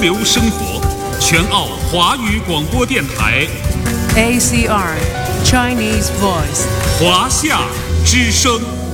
流生活，全澳华语广播电台 ACR Chinese Voice 华夏之声。